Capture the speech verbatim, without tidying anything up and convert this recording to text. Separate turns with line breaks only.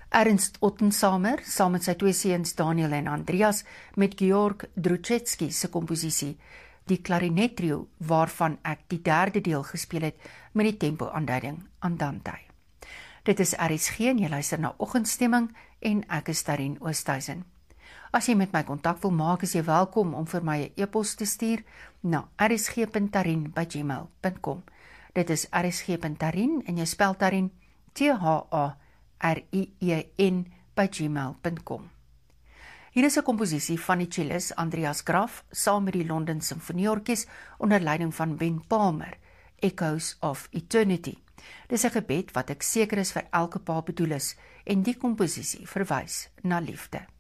Ernst Ottensamer, saam met sy twee seuns Daniel en Andreas, met Georg Druchetski se komposisie, die klarinettrio, waarvan ek die derde deel gespeel het met die tempo-aanduiding Andante. Dit is R S G en jy luister na Oggendstemming en ek is Darien Oosthuizen. As jy met my kontak wil maak, is jy welkom om vir my 'n e-pos te stuur na r s g punt tarien by gmail punt com. Dit is r s g punt tarien en jy spel Tarien T H A R I E N by gmail punt com. Hier is 'n komposisie van die cellist Andreas Graf saam met die London Sinfonieorkes onder leiding van Ben Palmer, Echoes of Eternity. Dis 'n gebed wat ek seker is vir elke pa bedoel is en die komposisie verwys na liefde.